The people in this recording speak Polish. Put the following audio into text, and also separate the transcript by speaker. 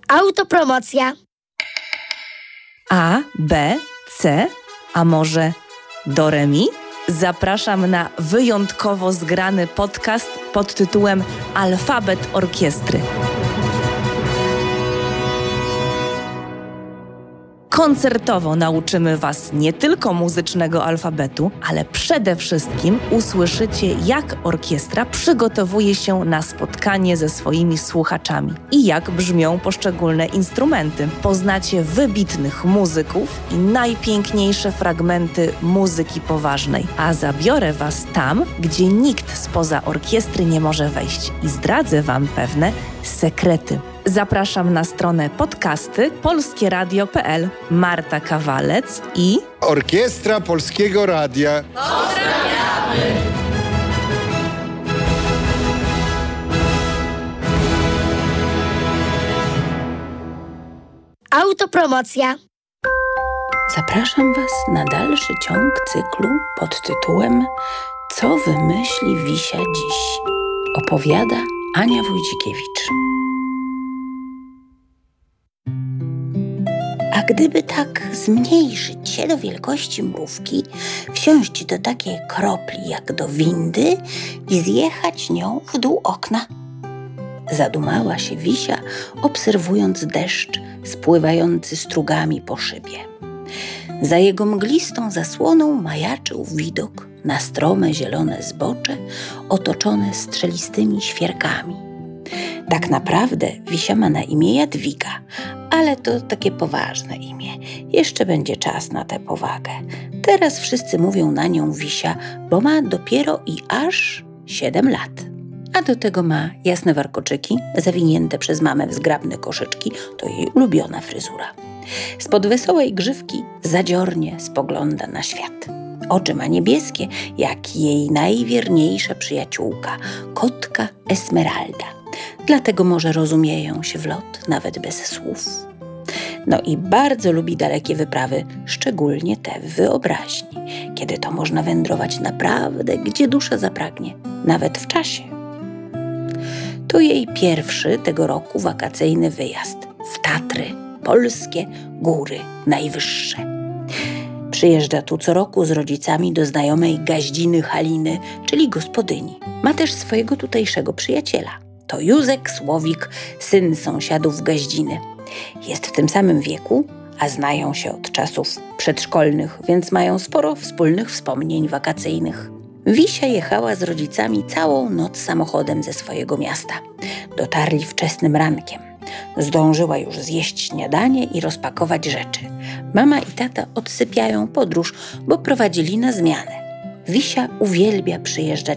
Speaker 1: Autopromocja.
Speaker 2: A, B, C, a może do re mi? Zapraszam na wyjątkowo zgrany podcast pod tytułem Alfabet Orkiestry. Koncertowo nauczymy Was nie tylko muzycznego alfabetu, ale przede wszystkim usłyszycie, jak orkiestra przygotowuje się na spotkanie ze swoimi słuchaczami i jak brzmią poszczególne instrumenty. Poznacie wybitnych muzyków i najpiękniejsze fragmenty muzyki poważnej, a zabiorę Was tam, gdzie nikt spoza orkiestry nie może wejść i zdradzę Wam pewne sekrety. Zapraszam na stronę podcasty polskieradio.pl. Marta Kawalec i
Speaker 3: Orkiestra Polskiego Radia.
Speaker 2: Pozdrawiamy!
Speaker 1: Autopromocja.
Speaker 4: Zapraszam Was na dalszy ciąg cyklu pod tytułem Co wymyśli Wisia dziś? Opowiada Ania Wójcikiewicz. A gdyby tak zmniejszyć się do wielkości mrówki, wsiąść do takiej kropli jak do windy i zjechać nią w dół okna. Zadumała się Wisia, obserwując deszcz spływający strugami po szybie. Za jego mglistą zasłoną majaczył widok na strome zielone zbocze otoczone strzelistymi świerkami. Tak naprawdę Wisia ma na imię Jadwiga, ale to takie poważne imię. Jeszcze będzie czas na tę powagę. Teraz wszyscy mówią na nią Wisia, bo ma dopiero i aż 7 lat. A do tego ma jasne warkoczyki, zawinięte przez mamę w zgrabne koszyczki, to jej ulubiona fryzura. Spod wesołej grzywki zadziornie spogląda na świat. Oczy ma niebieskie, jak jej najwierniejsza przyjaciółka, kotka Esmeralda. Dlatego może rozumieją się w lot, nawet bez słów. No i bardzo lubi dalekie wyprawy, szczególnie te w wyobraźni, kiedy to można wędrować naprawdę, gdzie dusza zapragnie, nawet w czasie. To jej pierwszy tego roku wakacyjny wyjazd w Tatry, polskie góry najwyższe. Przyjeżdża tu co roku z rodzicami do znajomej gaździny Haliny, czyli gospodyni. Ma też swojego tutejszego przyjaciela. To Józek Słowik, syn sąsiadów Gaździny. Jest w tym samym wieku, a znają się od czasów przedszkolnych, więc mają sporo wspólnych wspomnień wakacyjnych. Wisia jechała z rodzicami całą noc samochodem ze swojego miasta. Dotarli wczesnym rankiem. Zdążyła już zjeść śniadanie i rozpakować rzeczy. Mama i tata odsypiają podróż, bo prowadzili na zmianę. Wisia uwielbia przyjeżdżać